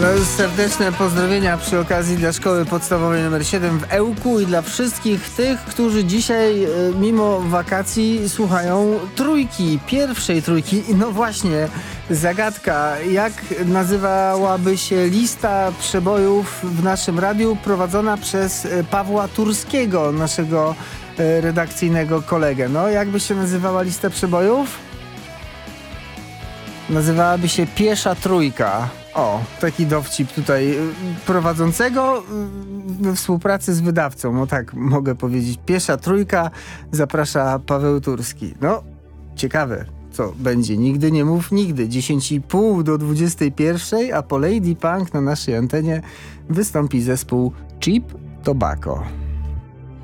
No, serdeczne pozdrowienia przy okazji dla szkoły podstawowej nr 7 w Ełku i dla wszystkich tych, którzy dzisiaj mimo wakacji słuchają trójki, pierwszej trójki. No właśnie, zagadka, jak nazywałaby się lista przebojów w naszym radiu prowadzona przez Pawła Turskiego, naszego redakcyjnego kolegę. No, jak by się nazywała lista przebojów? Nazywałaby się Piesza Trójka. O, taki dowcip tutaj prowadzącego we współpracy z wydawcą. No tak mogę powiedzieć. Piesza Trójka, zaprasza Paweł Turski. No, ciekawe, co będzie. Nigdy nie mów nigdy. 10:30 do 21:00, a po Lady Punk na naszej antenie wystąpi zespół Cheap Tobacco.